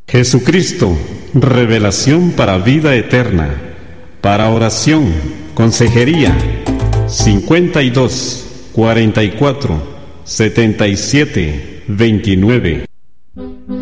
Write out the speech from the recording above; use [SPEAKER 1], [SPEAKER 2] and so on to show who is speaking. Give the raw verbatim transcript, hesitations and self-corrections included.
[SPEAKER 1] Jesucristo, revelación para vida eterna. Para oración, consejería, cincuenta y dos, cuarenta y cuatro, setenta y siete, veintinueve.